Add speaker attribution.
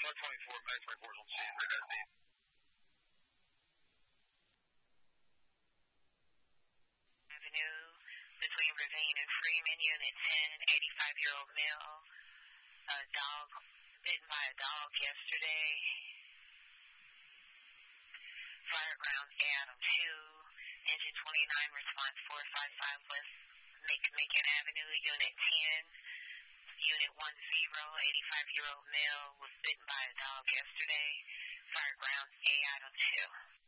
Speaker 1: May 24 is on scene. Right at me.
Speaker 2: Avenue between Ravine and Freeman, Unit 10, 85-year-old male. A dog bitten by a dog yesterday. Fire ground Adam 2, engine 29, response 455 West Macon Avenue, Unit 10. Unit 10, 85-year-old male was bitten by a dog yesterday. Fire ground A Adam 2.